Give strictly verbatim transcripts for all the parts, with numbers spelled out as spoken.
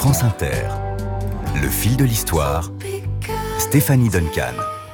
France Inter. Le fil de l'histoire, Stéphanie Duncan.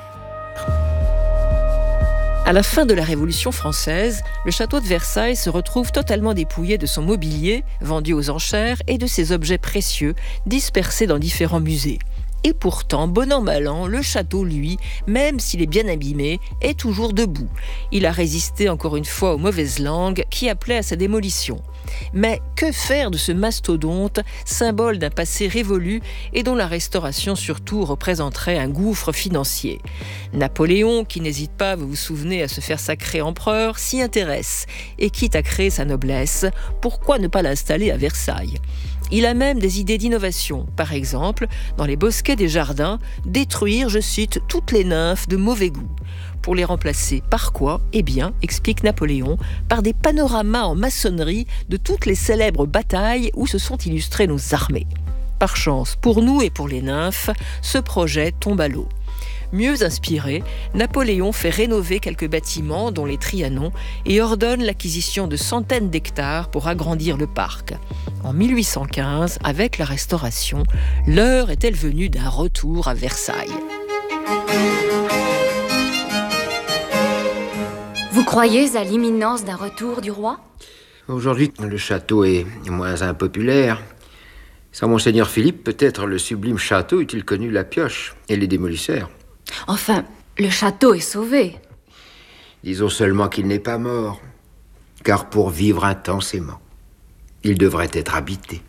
À la fin de la Révolution française, le château de Versailles se retrouve totalement dépouillé de son mobilier, vendu aux enchères, et de ses objets précieux, dispersés dans différents musées. Et pourtant, bon an mal an, le château, lui, même s'il est bien abîmé, est toujours debout. Il a résisté encore une fois aux mauvaises langues qui appelaient à sa démolition. Mais que faire de ce mastodonte, symbole d'un passé révolu et dont la restauration surtout représenterait un gouffre financier ? Napoléon, qui n'hésite pas, vous vous souvenez, à se faire sacrer empereur, s'y intéresse. Et quitte à créer sa noblesse, pourquoi ne pas l'installer à Versailles ? Il a même des idées d'innovation. Par exemple, dans les bosquets des jardins, détruire, je cite, toutes les nymphes de mauvais goût. Pour les remplacer par quoi ? Eh bien, explique Napoléon, par des panoramas en maçonnerie de toutes les célèbres batailles où se sont illustrées nos armées. Par chance, pour nous et pour les nymphes, ce projet tombe à l'eau. Mieux inspiré, Napoléon fait rénover quelques bâtiments, dont les Trianon, et ordonne l'acquisition de centaines d'hectares pour agrandir le parc. En mille huit cent quinze, avec la Restauration, l'heure est-elle venue d'un retour à Versailles. Vous croyez à l'imminence d'un retour du roi ? Aujourd'hui, le château est moins impopulaire. Sans Monseigneur Philippe, peut-être le sublime château eût-il connu la pioche et les démolisseurs. Enfin, le château est sauvé. Disons seulement qu'il n'est pas mort, car pour vivre intensément, il devrait être habité.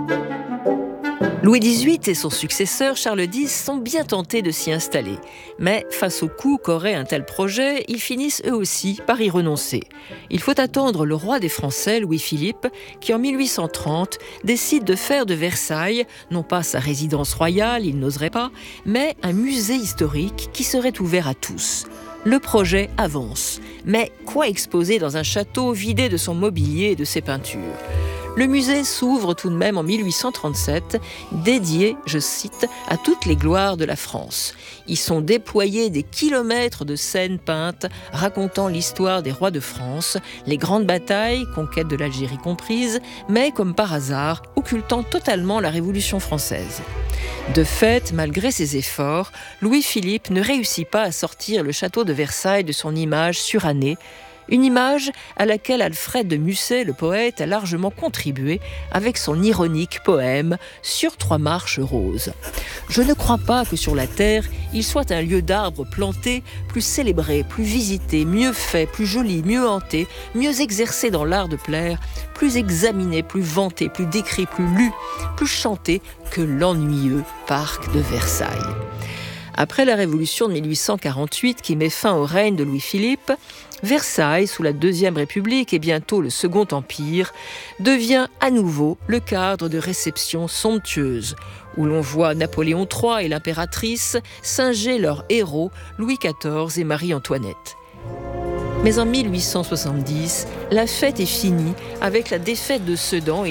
Louis dix-huit et son successeur Charles dix sont bien tentés de s'y installer. Mais face au coût qu'aurait un tel projet, ils finissent eux aussi par y renoncer. Il faut attendre le roi des Français, Louis-Philippe, qui en mille huit cent trente décide de faire de Versailles, non pas sa résidence royale, il n'oserait pas, mais un musée historique qui serait ouvert à tous. Le projet avance. Mais quoi exposer dans un château vidé de son mobilier et de ses peintures ? Le musée s'ouvre tout de même en mille huit cent trente-sept, dédié, je cite, à toutes les gloires de la France. Y sont déployés des kilomètres de scènes peintes racontant l'histoire des rois de France, les grandes batailles, conquête de l'Algérie comprise, mais comme par hasard, occultant totalement la Révolution française. De fait, malgré ses efforts, Louis-Philippe ne réussit pas à sortir le château de Versailles de son image surannée, une image à laquelle Alfred de Musset, le poète, a largement contribué avec son ironique poème « Sur trois marches roses ». Je ne crois pas que sur la terre, il soit un lieu d'arbres plantés plus célébré, plus visité, mieux fait, plus joli, mieux hanté, mieux exercé dans l'art de plaire, plus examiné, plus vanté, plus décrit, plus lu, plus chanté que l'ennuyeux parc de Versailles. Après la Révolution de mille huit cent quarante-huit qui met fin au règne de Louis-Philippe, Versailles, sous la Deuxième République et bientôt le Second Empire, devient à nouveau le cadre de réceptions somptueuses, où l'on voit Napoléon trois et l'impératrice singer leurs héros Louis quatorze et Marie-Antoinette. Mais en mille huit cent soixante-dix, la fête est finie avec la défaite de Sedan et